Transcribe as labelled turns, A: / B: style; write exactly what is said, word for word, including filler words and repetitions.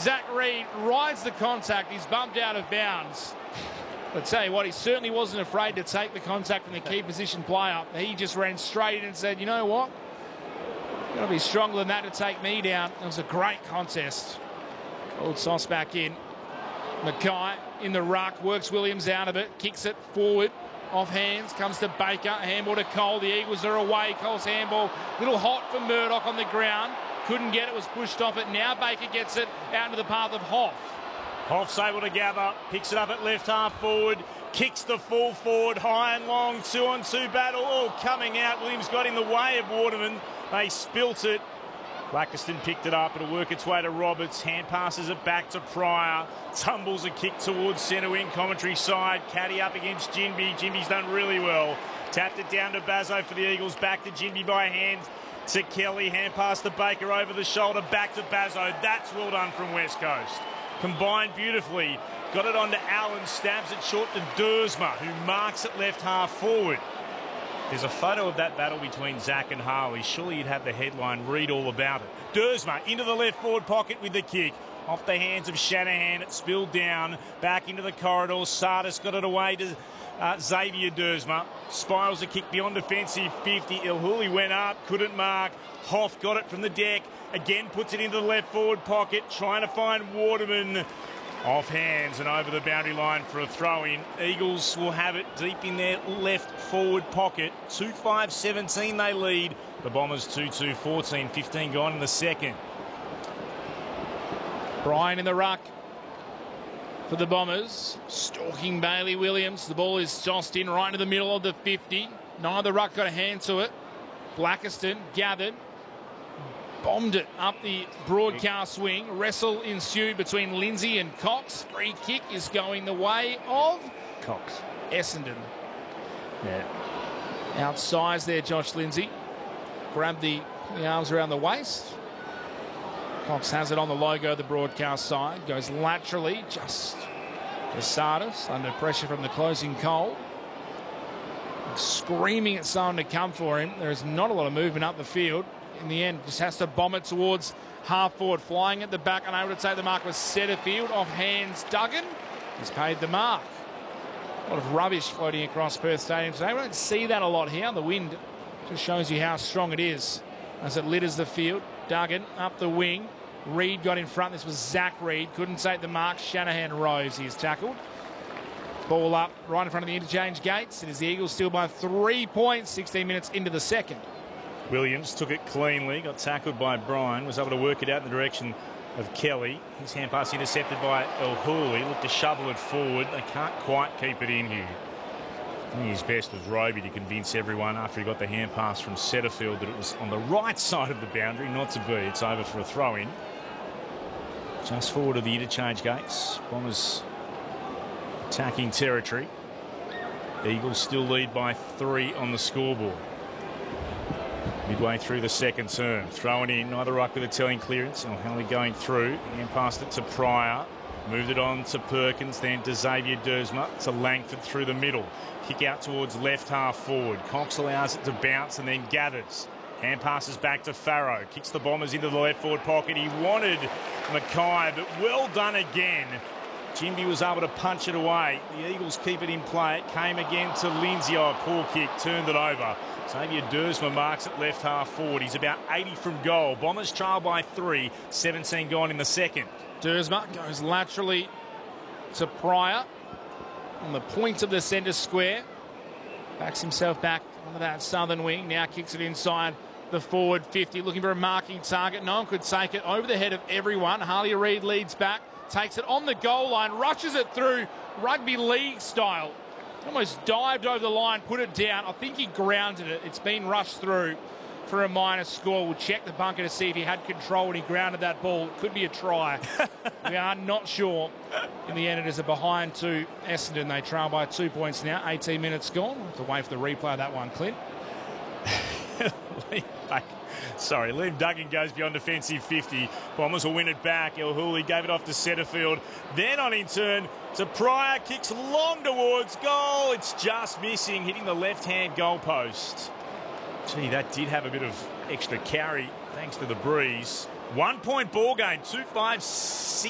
A: Zach Reid rides the contact. He's bumped out of bounds. I'll tell you what, he certainly wasn't afraid to take the contact from the key position player. He just ran straight in and said, you know what? You've got to be stronger than that to take me down. It was a great contest. Old Sauce back in. Mackay in the ruck, works Williams out of it, kicks it forward, off hands, comes to Baker, handball to Cole. The Eagles are away. Cole's handball, little hot for Murdoch on the ground. Couldn't get it, was pushed off it. Now Baker gets it out into the path of Hoff.
B: Hoff's able to gather, picks it up at left half forward, kicks the full forward, high and long, two on two battle, all coming out. Williams got in the way of Waterman. They spilt it. Blackiston picked it up. It'll work its way to Roberts. Hand passes it back to Pryor. Tumbles a kick towards centre wing, commentary side. Caddy up against Ginbey. Ginbey's done really well. Tapped it down to Bazzo for the Eagles. Back to Ginbey by hand to Kelly. Hand pass to Baker over the shoulder. Back to Bazzo. That's well done from West Coast. Combined beautifully. Got it on to Allen. Stabs it short to Dersma, who marks it left half forward. There's a photo of that battle between Zach and Harley. Surely you'd have the headline, read all about it. Dersma into the left forward pocket with the kick. Off the hands of Shanahan, it spilled down. Back into the corridor. Sardis got it away to uh, Xavier Dersma. Spirals a kick beyond defensive fifty. Ilhuli went up, couldn't mark. Hoff got it from the deck. Again puts it into the left forward pocket. Trying to find Waterman. Off hands and over the boundary line for a throw-in. Eagles will have it deep in their left forward pocket. two five seventeen they lead. The Bombers two two fourteen. fifteen gone in the second.
A: Bryan in the ruck for the Bombers. Stalking Bailey Williams. The ball is tossed in right into the middle of the fifty. Neither ruck got a hand to it. Blackiston gathered. Bombed it up the broadcast wing. Wrestle ensued between Lindsay and Cox. Free kick is going the way of
B: Cox.
A: Essendon.
B: Yeah.
A: Outsize there, Josh Lindsay. Grabbed the, the arms around the waist. Cox has it on the logo of the broadcast side. Goes laterally just to Sardis under pressure from the closing Cole. Screaming at someone to come for him. There is not a lot of movement up the field. In the end, just has to bomb it towards half forward. Flying at the back, unable to take the mark was Setterfield. Off hands, Duggan. He's paid the mark. A lot of rubbish floating across Perth Stadium today. We don't see that a lot here. The wind just shows you how strong it is as it litters the field. Duggan up the wing. Reid got in front. This was Zach Reid. Couldn't take the mark. Shanahan rose. He's tackled. Ball up right in front of the interchange gates. It is the Eagles still by three points. sixteen minutes into the second.
B: Williams took it cleanly, got tackled by Bryan, was able to work it out in the direction of Kelly. His hand pass intercepted by Ilhuli, looked to shovel it forward. They can't quite keep it in here. I think his best was Roby to convince everyone after he got the hand pass from Setterfield that it was on the right side of the boundary, not to be. It's over for a throw-in. Just forward of the interchange gates. Bombers attacking territory. Eagles still lead by three on the scoreboard. Midway through the second term. Throwing in, neither ruck with a telling clearance. O'Haley going through. And passed it to Pryor. Moved it on to Perkins, then to Xavier Dersma. To Langford through the middle. Kick out towards left half forward. Cox allows it to bounce and then gathers. Hand passes back to Farrow. Kicks the Bombers into the left forward pocket. He wanted Mackay, but well done again. Ginbey was able to punch it away. The Eagles keep it in play. It came again to Lindsay. Oh, poor kick. Turned it over. Xavier Dersma marks it left half forward. He's about eighty from goal. Bombers trail by three. seventeen gone in the second.
A: Dersma goes laterally to Pryor on the point of the centre square. Backs himself back onto that southern wing. Now kicks it inside the forward fifty. Looking for a marking target. No one could take it over the head of everyone. Harley Reid leads back. Takes it on the goal line. Rushes it through rugby league style. Almost dived over the line, put it down. I think he grounded it. It's been rushed through for a minor score. We'll check the bunker to see if he had control when he grounded that ball. It could be a try. We are not sure. In the end, it is a behind to Essendon. They trail by two points now. eighteen minutes gone. We'll have to wait for the replay of that one, Clint.
B: Sorry, Liam Duggan goes beyond defensive fifty. Bombers will win it back. Ilhuli gave it off to Setterfield. Then on in turn to Pryor. Kicks long towards goal. It's just missing, hitting the left-hand goalpost. Gee, that did have a bit of extra carry thanks to the breeze. One-point ball game, two five six.